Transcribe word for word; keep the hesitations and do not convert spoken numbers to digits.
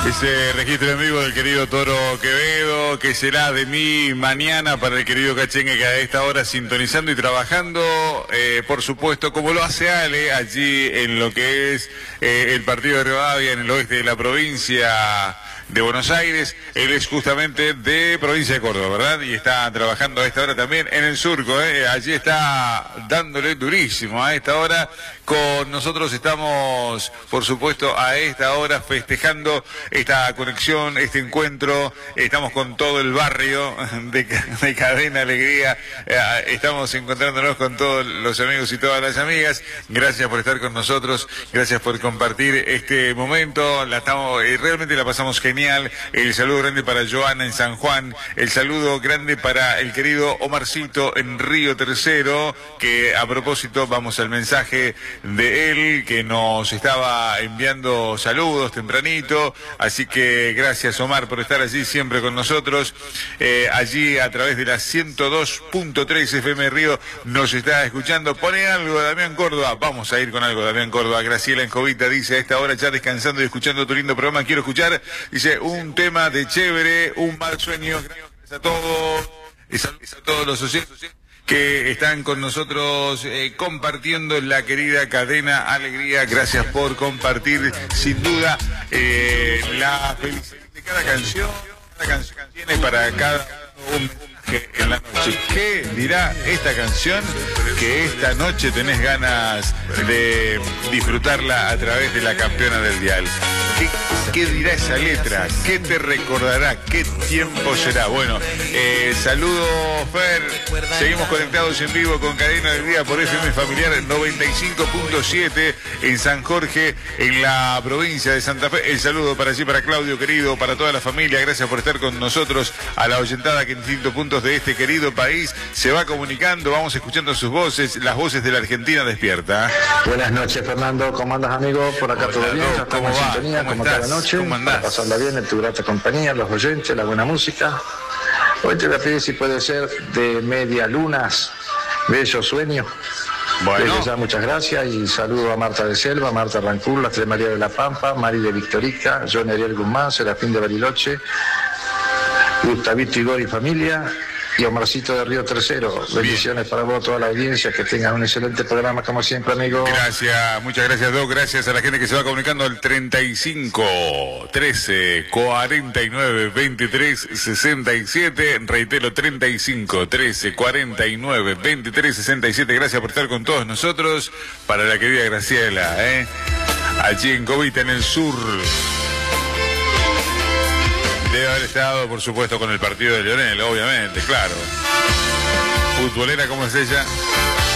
Ese registro en vivo del querido Toro Quevedo, que será de mí mañana para el querido Cachengue, que a esta hora sintonizando y trabajando, eh, por supuesto, como lo hace Ale, allí en lo que es eh, el partido de Rivadavia, en el oeste de la provincia de Buenos Aires. Él es justamente de provincia de Córdoba, ¿verdad? Y está trabajando a esta hora también en el surco, ¿eh? Allí está dándole durísimo a esta hora. Con nosotros estamos, por supuesto, a esta hora festejando esta conexión, este encuentro. Estamos con todo el barrio de, de Cadena Alegría. Estamos encontrándonos con todos los amigos y todas las amigas. Gracias por estar con nosotros. Gracias por compartir este momento. La estamos, realmente la pasamos genial. El saludo grande para Joana en San Juan. El saludo grande para el querido Omarcito en Río Tercero, que a propósito vamos al mensaje de él, que nos estaba enviando saludos tempranito. Así que gracias, Omar, por estar allí siempre con nosotros. Eh, allí a través de la ciento dos punto tres F M Río nos está escuchando. Pone algo de Damián Córdoba. Vamos a ir con algo de Damián Córdoba. Graciela en Jovita dice: a esta hora ya descansando y escuchando tu lindo programa, quiero escuchar, dice, un tema de chévere, un mal sueño. Gracias a todos, a todos los oyentes que están con nosotros eh, compartiendo la querida Cadena Alegría. Gracias por compartir, sin duda, eh, la felicidad de cada canción. Cada canción tiene para cada un en la noche. ¿Qué dirá esta canción que esta noche tenés ganas de disfrutarla a través de la campeona del dial? ¿Qué, qué dirá esa letra? ¿Qué te recordará? ¿Qué tiempo será? Bueno, eh, saludos, Fer. Seguimos conectados en vivo con Cadena del Día por F M Familiar noventa y cinco punto siete en San Jorge, en la provincia de Santa Fe. El saludo para allí, para Claudio, querido, para toda la familia. Gracias por estar con nosotros. A la oyentada que en distintos puntos de este querido país se va comunicando. Vamos escuchando sus voces, las voces de la Argentina despierta. Buenas noches, Fernando. ¿Cómo andas, amigo? Por acá. Hola, todo bien. Ya estamos en sintonía, como cada noche. ¿Cómo andás? Para pasarla bien en tu grata compañía, los oyentes, la buena música. Hoy te voy a pedir si puede ser de Media Lunas, Bello Sueño. Bueno. Desde ya, muchas gracias y saludo a Marta de Selva, Marta Rancur, la Tres María de la Pampa, Mari de Victorica, John Ariel Guzmán, Serafín de Bariloche, Gustavito Igor y familia, y Omarcito de Río Tercero. Bendiciones para vos, toda la audiencia, que tengan un excelente programa como siempre, amigo. Gracias, muchas gracias, Doc. Gracias a la gente que se va comunicando al treinta y cinco, trece, cuarenta y nueve, veintitrés, sesenta y siete. Reitero, treinta y cinco, trece, cuarenta y nueve, veintitrés, sesenta y siete. Gracias por estar con todos nosotros. Para la querida Graciela, ¿eh? Allí en Covita, en el sur. Debe haber estado, por supuesto, con el partido de Lionel, obviamente, claro. Futbolera como es ella.